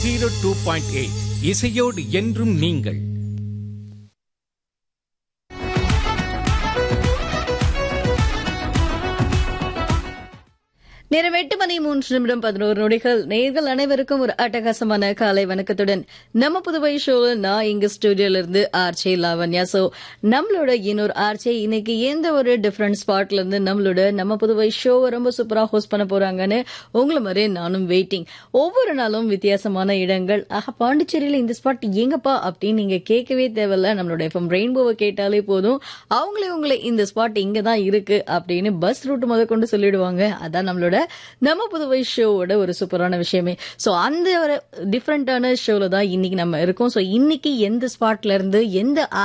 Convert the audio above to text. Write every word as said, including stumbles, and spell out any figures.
Zero two point eight இசையோடு என்றும் நீங்கள். நேரம் எட்டு மணி மூன்று நிமிடம் பதினோரு நொடிகள். நேர்கள் அனைவருக்கும் ஒரு அட்டகாசமான காலை வணக்கத்துடன் நம்ம புதுவை ஷோவில் நான் இங்க ஸ்டுடியோல இருந்து ஆர்ச்சே லாவண்யா. சோ நம்மளோட இன்னொரு ஆர்ச்சே இன்னைக்கு எந்த ஒரு டிஃபரெண்ட் ஸ்பாட்ல இருந்து நம்மளோட நம்ம புதுவை ஷோவை ரொம்ப சூப்பரா ஹோஸ்ட் பண்ண போறாங்கன்னு உங்களை மாதிரி நானும் வெயிட்டிங். ஒவ்வொரு நாளும் வித்தியாசமான இடங்கள். ஆஹா, பாண்டிச்சேரியில இந்த ஸ்பாட் எங்கப்பா அப்படின்னு நீங்க கேட்கவே தேவையில்ல. நம்மளோட எஃப்எம் ரெயின்போவை கேட்டாலே போதும், அவங்களே உங்களை இந்த ஸ்பாட் இங்கதான் இருக்கு அப்படின்னு பஸ் ரூட் முத கொண்டு சொல்லிடுவாங்க. அதான் நம்மளோட நம்ம புதுவை ஷோவோட ஒரு சூப்பரான விஷயமே. சோ அந்த ஒரு டிஃபரெண்டான ஷோல தான் இன்னைக்கு நம்ம இருக்கோம். சோ இன்னைக்கு எந்த ஸ்பாட்ல இருந்து எந்த